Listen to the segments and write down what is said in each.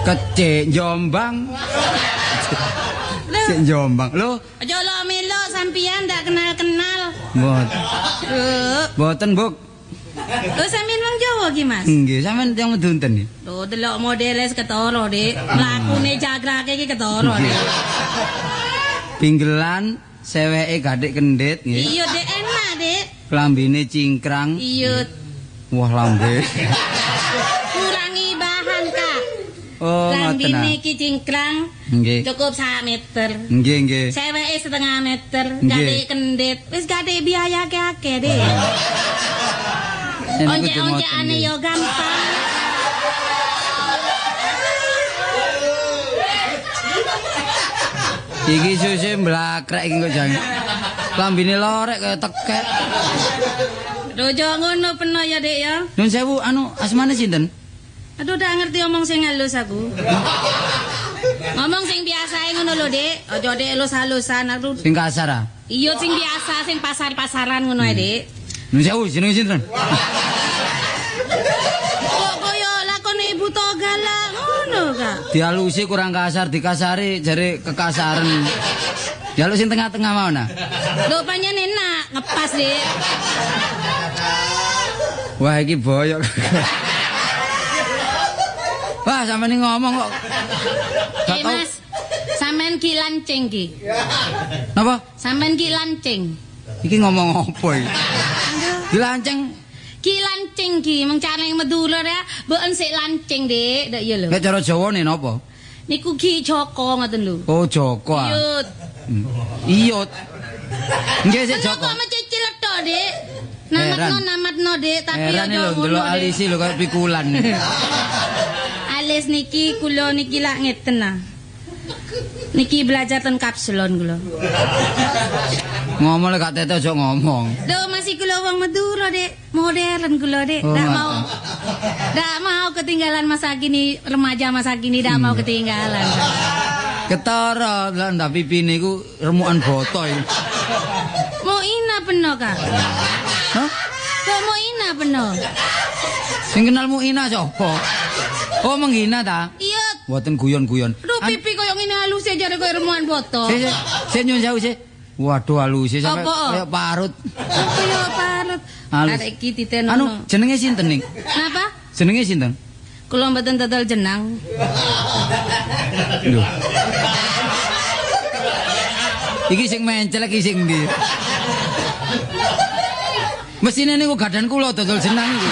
Kecik Jombang. Sik Jombang. Lho, aja lo melo sampean ndak kenal-kenal. Mboten, Buk. Lho sampean wong Jawa ki, Mas? Nggih, sampean tiyang medunten nggih. Lho delok modele ketara, Dik. Mlakune jagrake iki ketara, Dik. Pinggelan, seweke gadik kendit nggih. Iya, Dik, enak, Dik. Klambine cingkrang. Iya. Wah, lambe. Kurangi bahan, Kak. Oh, ngoten. Klambine iki cingkrang. Nggih. Cukup 1 meter. Nggih, nggih. Seweke setengah meter, Nggih. gadik kendit. Wis gadik biaya akeh, Dik. Once-onceane yo gampang. Iki suse mlakrek iki kok jang. Klambine lorek kaya tekek. Dojo ngono peno ya, Dik ya. Nun sewu asmane sinten? Aduh dak ngerti omong sing halus aku. Ngomong sing biasae ngono lho, Dik. Aja Dik halus-halusan aku. Sing kasar ah. Iya sing biasa sing pasar-pasaran ngono ae, Dik. Nun sewu jenenge sinten? Kok koyo lakone Ibu Toga lah ngono, Kak. Dialusi kurang kasar, dikasari jare kekasaran. Dialus sing tengah-tengah mau nah. Lho panjen enak ngepas, Dik. Wah iki boyok. Wah sampean ini ngomong kok. Mas, sampean ki lancing ki. Napa? Sampean ki lancing. Iki ngomong apa iki? Dilanceng. Ki lancing ki, mung carane Madura ya, mboken sik lancing, Dik. Ndak iya lho. Nek cara Jawane napa? Niku ki Joko ngoten lho. Oh Joko ah. Iyut. Iyut. Nggih sik Joko. Joko. Kok mecicil to, Dik? Heran. Namatno, Dik, tapi Heran aja lho ngono. delok Dik. alisi lho kaya pikulan. Alis niki kula niki lak ngeten nah. Niki belajar ten kapsulon kula. Ngomong lek gak tete aja ngomong. Lho masih kula wong Madura, Dik. Modern kula, Dik. Oh, Ndak mau ketinggalan masa kini, remaja masa kini ndak mau ketinggalan. Ketara lah ndak pipine iku remukan botoy. Mau ina peno, Kak. Hah? Kok mau ina peno? Sing kenalmu Ina sapa? Oh menghina ta? Iya. Mboten guyon-guyon. Aduh pipi koyo ngene halus aja koyo remuan boto. Sik nyun sewu sik. Waduh halus sampe Apa? kaya parut. Koyo parut. Halus. Arek iki ditenono. Anu jenenge sinten ning? Napa? Jenenge sinten? Kula mboten dodol jenang. Lho. Iki sing mencel iki sing ndi? Mesine niku gadan kula dodol jenang iki.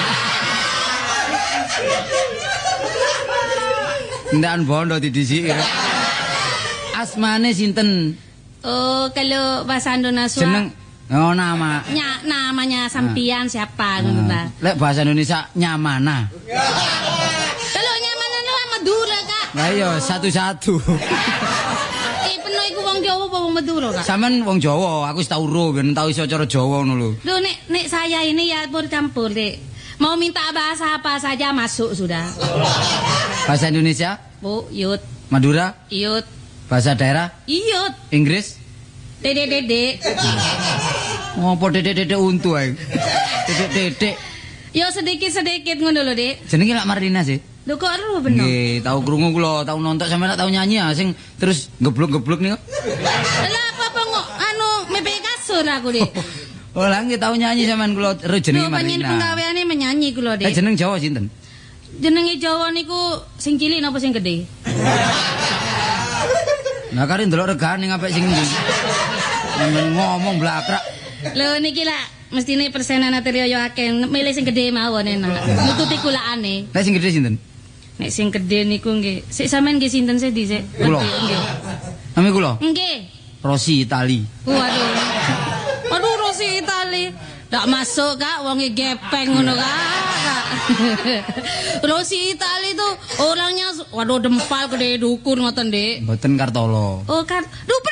Ndak bondo didisiki. Asmane sinten? Oh, kalau bahasa Indonesia Jeneng nama. namanya sampian siapa ngono ta. Lek bahasa Indonesia Nyamana. Kalau Nyamana lah Madura, Kak. Lah iya satu-satu. Penuh iku wong Jawa apa wong Madura, Kak? Sampeyan wong Jawa, aku wis tau ro, ben tau iso cara Jawa ngono lho. Loh, nek saya ini ya campur, Dek. Mau minta bahasa apa saja masuk sudah. Bahasa Indonesia? Bu, yut. Madura? Yut. Bahasa daerah? Iyut. Inggris? Dede. Ngopo dedek-dedek untu ae. Dedek-dedek. Yo sedikit-sedikit ngono lho, Dek. Jenenge lak Marina sih. Lho kok ero bener? Nggih, tau krungu kula, tau nonton sampeyan tau nyanyi ah sing terus geblok-geblok niku. Lah apa kok anu mepe kasur aku, Dek. Oh, lah nggih tau nyanyi sampeyan kula ero jenenge Lho panjenengan Marina. penggaweane menyanyi kula, Dek. Jeneng Jawa sinten? Jenenge Jawa niku sing cilik napa sing gedhe? Nah kare ndelok regane ngapik sing ndi. Sampeyan ngomong blakrak. Lho niki lah mestine persenan aterio yo akeh, milih sing gedhe mawon enak. Nututi kulakane. Nek sing gedhe sinten? Nek sing gedhe niku nggih. Sik sampean nggih sinten sih dhisik? Kula. Nggih. Nami kula? Nggih. Rosi Itali. Waduh. Waduh Rosi Itali. Ndak masuk, Kak, wonge gepeng ngono, Kak. Rosi Itali tuh orangnya waduh dempal gede dukur ngoten, Dik. Mboten Kartolo. Oh kan, duh